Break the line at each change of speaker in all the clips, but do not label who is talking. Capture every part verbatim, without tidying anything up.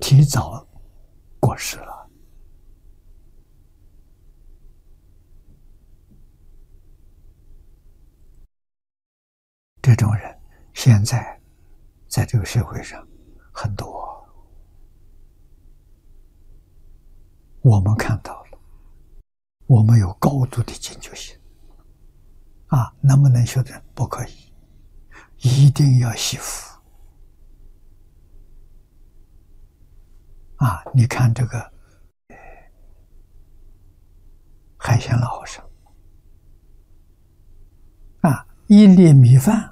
提早过世了。这种人现在在这个社会上很多，我们看到了，我们有高度的警觉性啊，能不能修正？不可以，一定要惜福啊！你看这个海鲜老和尚啊，一粒米饭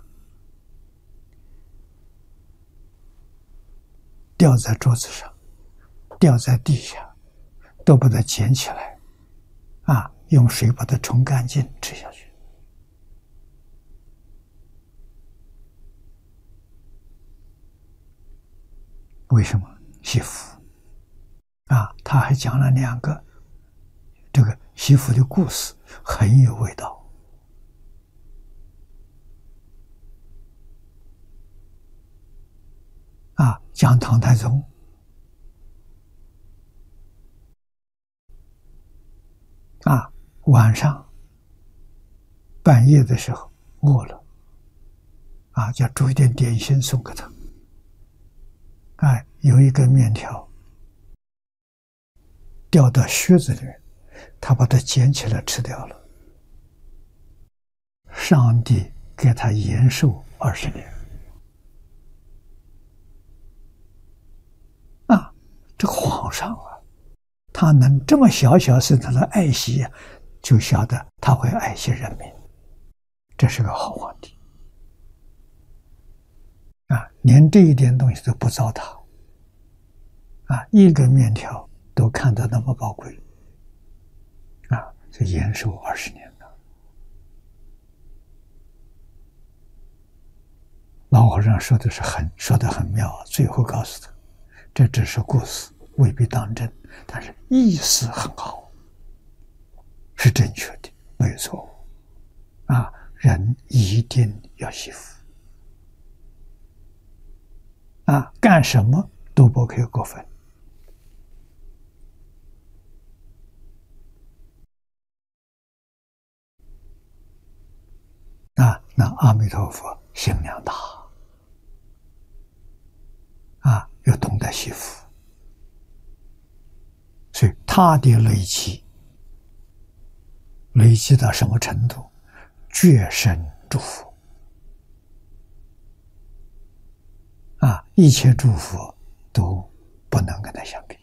掉在桌子上，掉在地下，都把它捡起来啊，用水把它冲干净，吃下去。为什么？惜福啊！他还讲了两个这个惜福的故事，很有味道啊。讲唐太宗啊，晚上半夜的时候饿了啊，就煮一点点心送给他。哎，有一根面条掉到靴子里面，他把它捡起来吃掉了。上帝给他延寿二十年啊！这个皇上啊，他能这么小小事他的爱惜，就晓得他会爱惜人民，这是个好皇帝啊！连这一点东西都不糟蹋啊，一根面条都看得那么宝贵啊，就延寿二十年了。老和尚说的是很说得很妙，最后告诉他，这只是故事，未必当真，但是意思很好，是正确的，没有错误啊！人一定要惜福啊，干什么都不可以过分啊！那阿弥陀佛心量大啊，又懂得惜福，所以他的累积累积到什么程度？绝生祝福啊！一切祝福都不能跟他相比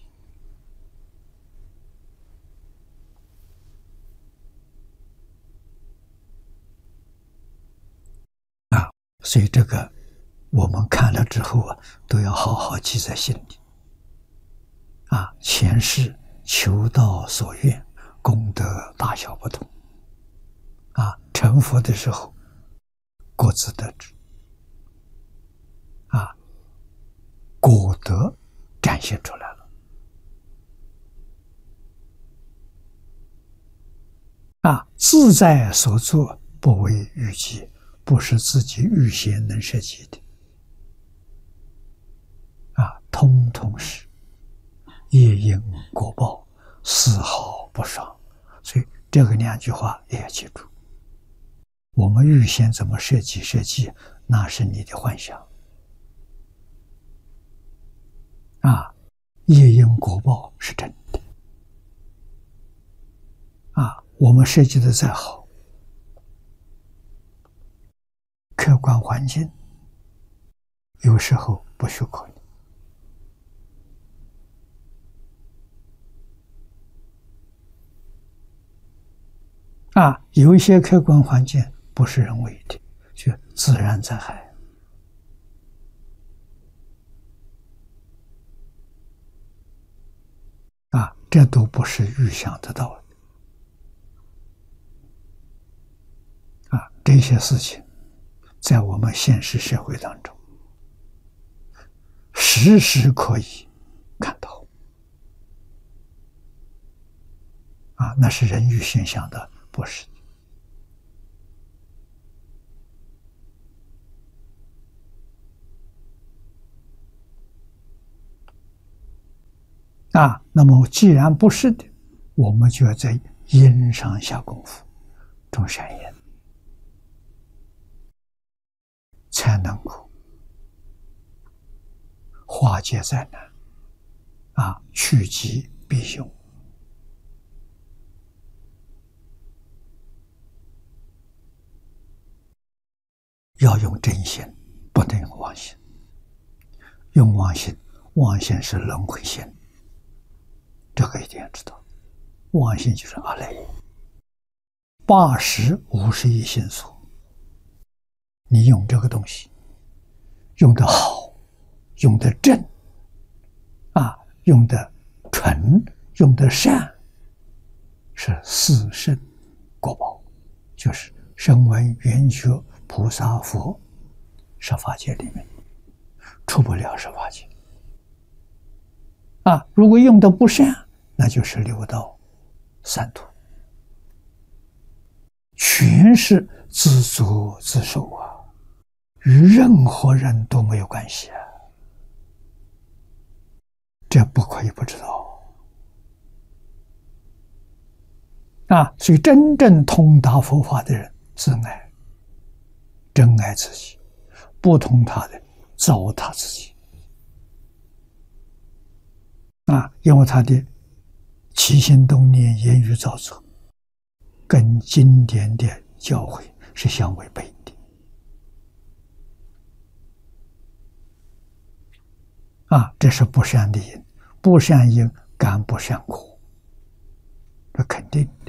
啊！所以这个我们看了之后啊，都要好好记在心里啊！前世求道所愿，功德大小不同啊！成佛的时候各自得知啊，果德展现出来了啊！自在所作，不为预计，不是自己预先能设计的啊，通通是业因果报，丝毫不爽。所以这个两句话也要记住。我们预先怎么设计设计，那是你的幻想啊！业因果报是真的啊！我们设计的再好，客观环境有时候不许可你啊！有一些客观环境不是人为的，就自然灾害啊，这都不是预想得到的啊！这些事情在我们现实社会当中时时可以看到啊，那是人预先想的，不是的啊，那么既然不是的，我们就要在因上下功夫，种善因，才能够化解灾难，啊，趋吉避凶。要用真心，不能用妄心。用妄心，妄心是轮回心，这个一定要知道。妄心就是阿赖耶，八十五十一心所。你用这个东西，用得好，用得正，啊，用得纯，用得善，是四圣果报，就是声闻缘觉菩萨佛十法界里面出不了十法界啊！如果用的不善，那就是六道三途，全是自作自受啊，与任何人都没有关系啊！这不可以不知道啊！所以真正通达佛法的人，自爱。真爱自己，不通他的糟蹋自己啊！因为他的起心动念、言语造作，跟经典的教诲是相违背的啊！这是不善的因，不善因感不善果，这肯定的。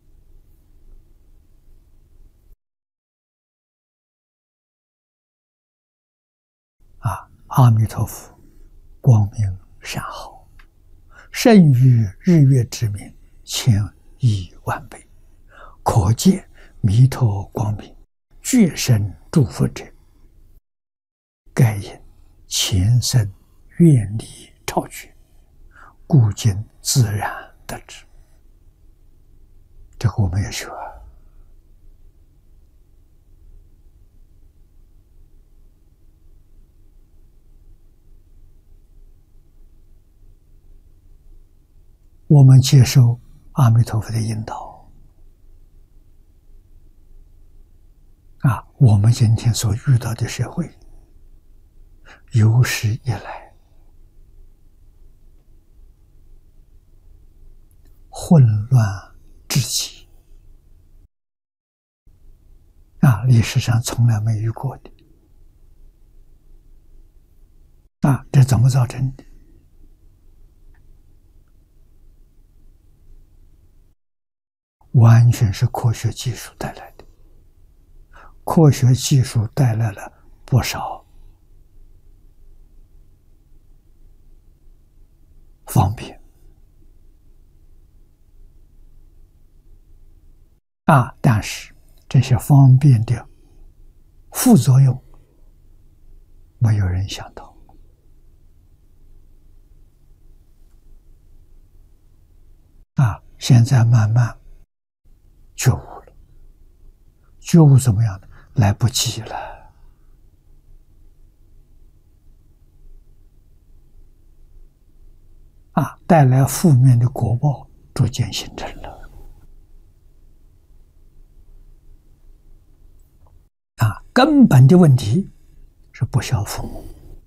啊，阿弥陀佛，光明善好，胜于日月之明，千亿万倍。可见弥陀光明，觉生诸佛者，盖因前生愿力超绝，故今自然得之。这个我们也学。我们接受阿弥陀佛的引导啊，我们今天所遇到的社会，有史以来混乱至极啊，历史上从来没遇过的啊，这怎么造成的？完全是科学技术带来的，科学技术带来了不少方便啊，但是这些方便的副作用，没有人想到啊，现在慢慢觉悟了，觉悟怎么样呢？来不及了啊！带来负面的果报逐渐形成了啊！根本的问题是不孝父母，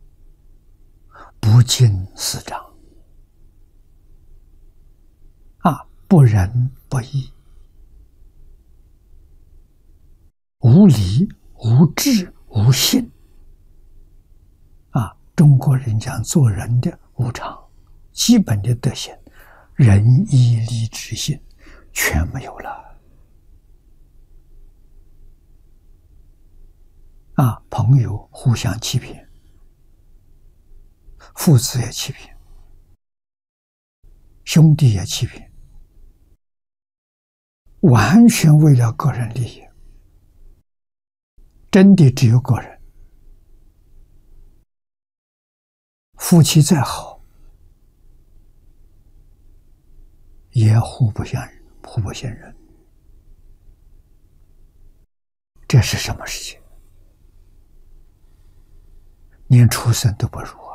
不敬师长啊，不仁不义，无理、无智、无信啊！中国人讲做人的无常，基本的德行，仁义礼智信全没有了啊！朋友互相欺骗，父子也欺骗，兄弟也欺骗，完全为了个人利益。真的只有个人，夫妻再好，也互不相认，互不信任。这是什么事情？连畜生都不如。